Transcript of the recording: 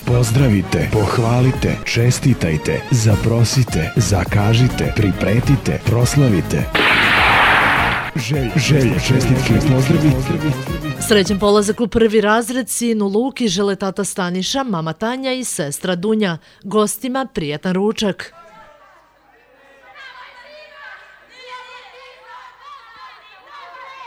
Pozdravite, pohvalite, čestitajte, zaprosite, zakažite, pripretite, proslavite. Želje, čestitke, pozdravi. Srećan polazak u prvi razred sinu Luki žele tata Staniša, mama Tanja i sestra Dunja. Gostima prijatan ručak.